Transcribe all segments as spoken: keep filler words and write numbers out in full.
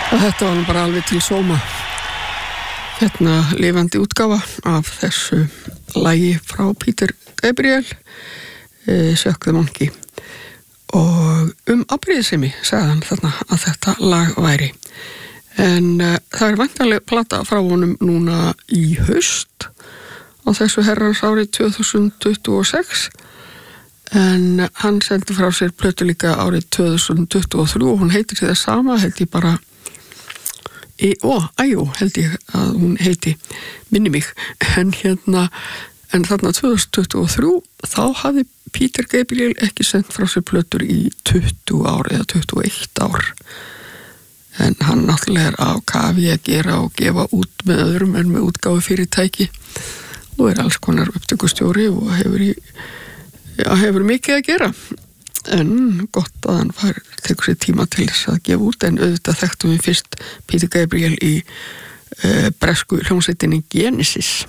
Og þetta var nú bara alveg til sóma. Hérna lifandi útgáfa af þessu lagi frá Peter Gabriel, eh, Suck the Monkey. Og um afbrýðisemi sagði hann þarna að þetta lag væri. En uh, það er væntanleg plata frá honum núna í haust á þessu herrans árið tvö þúsund tuttugu og sex. En hann sendi frá sér plötu líka árið tvö þúsund tuttugu og þrjú og hún heitir því það sama, held ég bara E ó, æjó, held ég að hún heiti, minni mig, en hérna, en þarna tvö þúsund tuttugu og þrjú, þá hafði Peter Gabriel ekki sendt frá sér plötur í tuttugu ár eða tuttugu og eitt ár. En hann náttúrulega er á kafi að gera og gefa út með öðrum en með útgáfu fyrirtæki og er alls konar upptökustjóri og hefur, í, já, hefur mikið að gera. En gott að hann fær, tekur sér tíma til þess að gefa út, en auðvitað þekktum við fyrst Peter Gabriel í uh, bresku hljómsveitinni Genesis.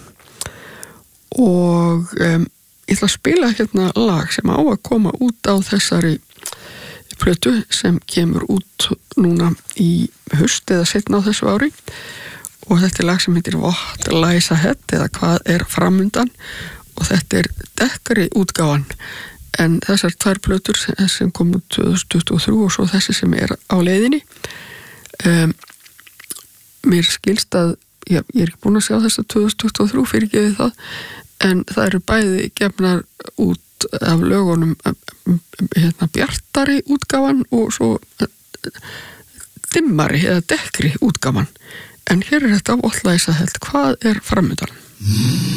Og um, ég ætla að spila hérna lag sem á að koma út á þessari plötu sem kemur út núna í haust eða seinna á þessu ári. Og þetta er lag sem heitir What Lies Ahead eða Hvað er framundan, og þetta er dekkari útgáfan. En þessar tvær plötur sem kom út tvö þúsund tuttugu og þrjú og svo þessi sem er á leiðinni. Um, mér skilst að, já, ég er ekki búin að sjá þess að tvö þúsund tuttugu og þrjú fyrirgefið það, en það eru bæði gefnar út af lögunum hérna, bjartari útgáfan og svo dimmari eða dekkri útgáfan. En hér er þetta á What Lies Ahead, Hvað er framundan?